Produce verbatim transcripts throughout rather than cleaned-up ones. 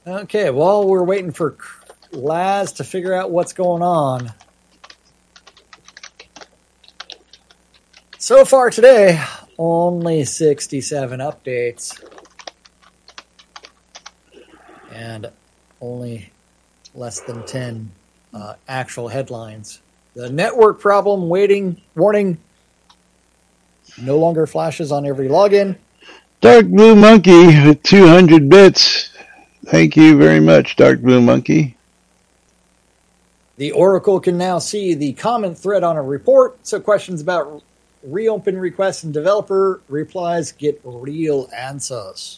Okay, while we're waiting for Laz to figure out what's going on. So far today, only sixty-seven updates. And only less than ten uh, actual headlines. The network problem waiting warning no longer flashes on every login. Dark Blue Monkey with two hundred bits. Thank you very much, Dark Blue Monkey. The Oracle can now see the comment thread on a report, so questions about reopen requests and developer replies get real answers.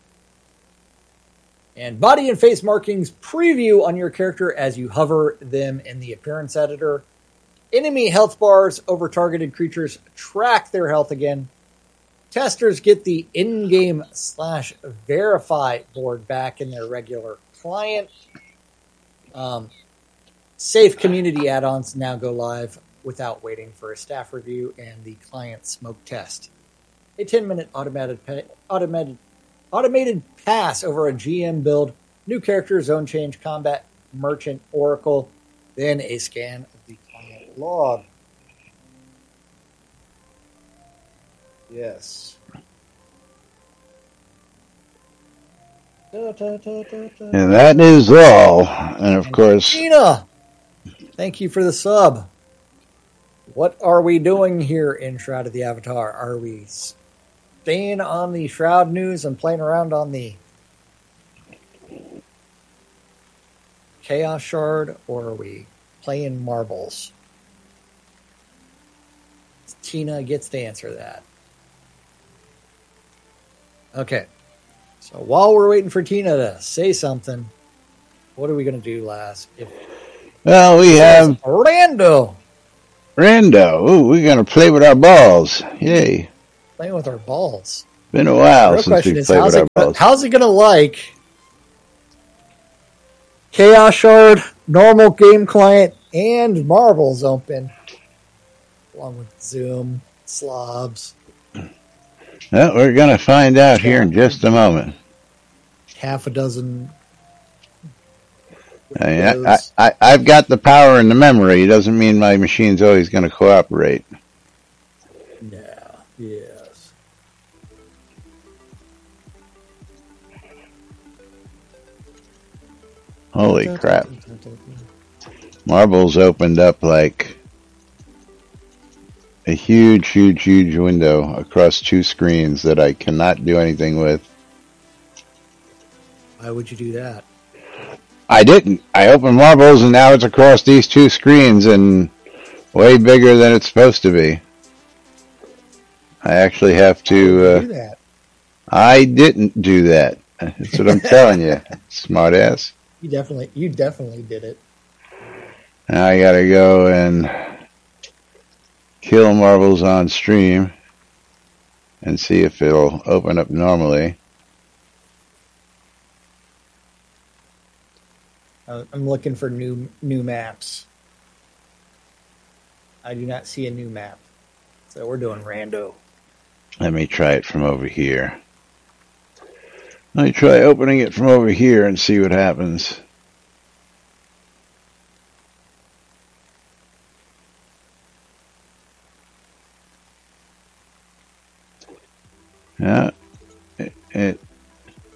And body and face markings preview on your character as you hover them in the appearance editor. Enemy health bars over targeted creatures track their health again. Testers get the in-game slash verify board back in their regular client. Um, safe community add-ons now go live without waiting for a staff review and the client smoke test. A ten-minute automated automated automated pass over a G M build, new character, zone change, combat, merchant, oracle, then a scan of the client log. Yes. Da, da, da, da, da. And that is all. And of and course... Gina! Thank you for the sub. What are we doing here in Shroud of the Avatar? Are we staying on the Shroud news and playing around on the Chaos Shard, or are we playing marbles? Tina gets to answer that. Okay. So while we're waiting for Tina to say something, what are we going to do, Laz? If well, we have Rando. Rando. Ooh, we're going to play with our balls. Yay. Playing with our balls. Been a while since we played with our balls. How's he going to like Chaos Shard, normal game client, and Marbles open, along with Zoom, slobs? Well, we're going to find out here in just a moment. Half a dozen. I mean, I, I, I've got the power and the memory. It doesn't mean my machine's always going to cooperate. Yeah, yes. Holy crap. Marbles opened up like a huge, huge, huge window across two screens that I cannot do anything with. Why would you do that? I didn't. I opened Marbles and now it's across these two screens and way bigger than it's supposed to be. I actually have to... Uh, do that? I didn't do that. That's what I'm telling you, smart ass. You definitely, you definitely did it. Now I gotta go and kill Marbles on stream and see if it'll open up normally. I'm looking for new new maps. I do not see a new map. So we're doing rando. Let me try it from over here. Let me try opening it from over here and see what happens.